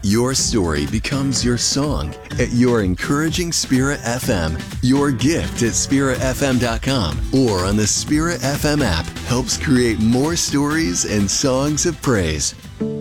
Your story becomes your song at Your Encouraging Spirit FM. Your gift at spiritfm.com or on the Spirit FM app helps create more stories and songs of praise.